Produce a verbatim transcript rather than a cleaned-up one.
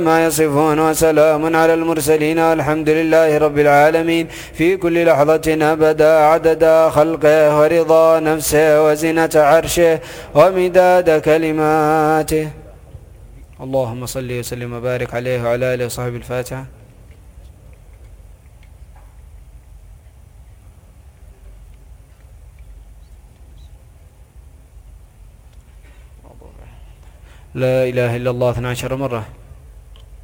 ما يصفون وسلام على المرسلين والحمد لله رب العالمين في كل لحظة أبدا عدد خلقه ورضا نفسه وزنة عرشه ومداد كلماته. اللهم صل وسلم وبارك عليه وعلى آله وصحبه. الفاتحة. لا إله إلا الله اثنتا عشرة مرة.